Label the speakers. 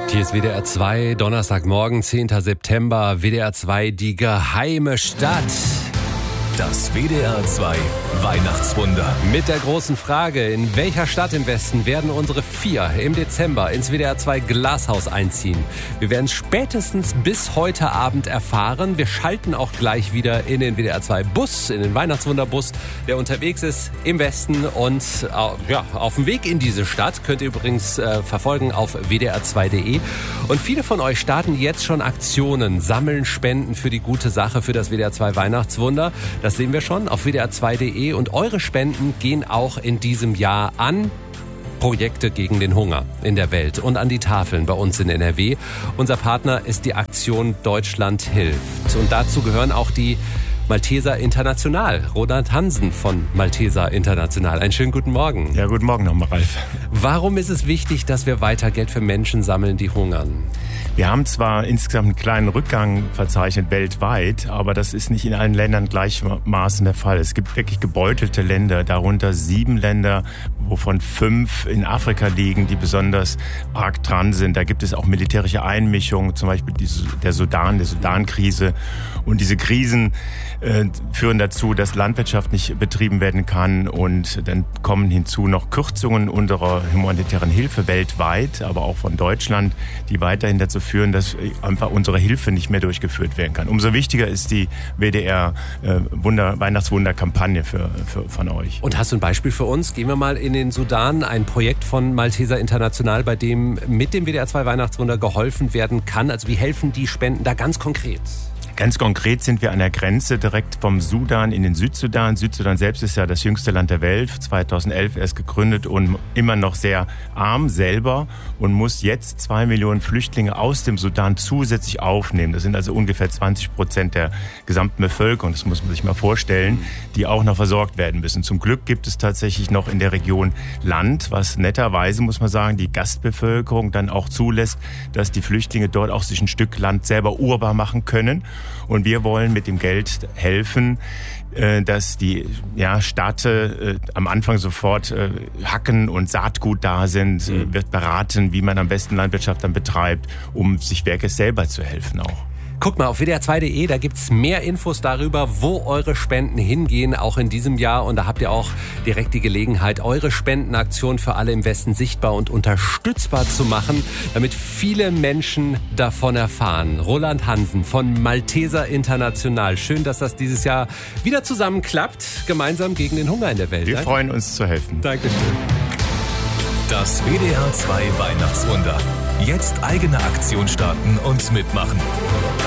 Speaker 1: Hier ist WDR 2, Donnerstagmorgen, 10. September, WDR 2, die geheime Stadt.
Speaker 2: Das WDR 2 Weihnachtswunder.
Speaker 1: Mit der großen Frage, in welcher Stadt im Westen werden unsere 4 im Dezember ins WDR 2 Glashaus einziehen? Wir werden spätestens bis heute Abend erfahren. Wir schalten auch gleich wieder in den WDR 2 Bus, in den Weihnachtswunderbus, der unterwegs ist im Westen. Und auf dem Weg in diese Stadt könnt ihr übrigens verfolgen auf wdr2.de. Und viele von euch starten jetzt schon Aktionen, sammeln Spenden für die gute Sache, für das WDR 2 Weihnachtswunder. Das sehen wir schon auf wdr2.de und eure Spenden gehen auch in diesem Jahr an Projekte gegen den Hunger in der Welt und an die Tafeln bei uns in NRW. Unser Partner ist die Aktion Deutschland hilft und dazu gehören auch die Malteser International. Roland Hansen von Malteser International. Einen schönen guten Morgen.
Speaker 3: Ja, guten Morgen nochmal, Ralf.
Speaker 1: Warum ist es wichtig, dass wir weiter Geld für Menschen sammeln, die hungern?
Speaker 3: Wir haben zwar insgesamt einen kleinen Rückgang verzeichnet weltweit, aber das ist nicht in allen Ländern gleichermaßen der Fall. Es gibt wirklich gebeutelte Länder, darunter 7 Länder, wovon 5 in Afrika liegen, die besonders arg dran sind. Da gibt es auch militärische Einmischungen, zum Beispiel der Sudan-Krise. Und diese Krisen führen dazu, dass Landwirtschaft nicht betrieben werden kann. Und dann kommen hinzu noch Kürzungen unserer humanitären Hilfe weltweit, aber auch von Deutschland, die weiterhin dazu führen, dass einfach unsere Hilfe nicht mehr durchgeführt werden kann. Umso wichtiger ist die WDR Weihnachtswunder-Kampagne von euch.
Speaker 1: Und hast du ein Beispiel für uns? Gehen wir mal in den Sudan, ein Projekt von Malteser International, bei dem mit dem WDR 2 Weihnachtswunder geholfen werden kann. Also wie helfen die Spenden da ganz konkret?
Speaker 3: Ganz konkret sind wir an der Grenze direkt vom Sudan in den Südsudan. Südsudan selbst ist ja das jüngste Land der Welt, 2011 erst gegründet und immer noch sehr arm selber und muss jetzt 2 Millionen Flüchtlinge aus dem Sudan zusätzlich aufnehmen. Das sind also ungefähr 20% der gesamten Bevölkerung, das muss man sich mal vorstellen, die auch noch versorgt werden müssen. Zum Glück gibt es tatsächlich noch in der Region Land, was netterweise, muss man sagen, die Gastbevölkerung dann auch zulässt, dass die Flüchtlinge dort auch sich ein Stück Land selber urbar machen können. Und wir wollen mit dem Geld helfen, dass die Stadt am Anfang sofort Hacken und Saatgut da sind, wird beraten, wie man am besten Landwirtschaft dann betreibt, um sich wirklich selber zu helfen auch.
Speaker 1: Guckt mal auf wdr2.de, da gibt's mehr Infos darüber, wo eure Spenden hingehen, auch in diesem Jahr. Und da habt ihr auch direkt die Gelegenheit, eure Spendenaktion für alle im Westen sichtbar und unterstützbar zu machen, damit viele Menschen davon erfahren. Roland Hansen von Malteser International. Schön, dass das dieses Jahr wieder zusammen klappt, gemeinsam gegen den Hunger in der Welt.
Speaker 3: Wir freuen uns zu helfen.
Speaker 1: Dankeschön.
Speaker 2: Das WDR 2 Weihnachtswunder. Jetzt eigene Aktion starten und mitmachen.